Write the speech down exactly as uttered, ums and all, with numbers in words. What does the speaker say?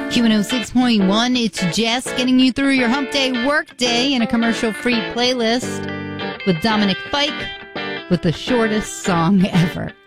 Q one oh six point one, it's Jess getting you through your hump day work day in a commercial-free playlist with Dominic Fike with the shortest song ever.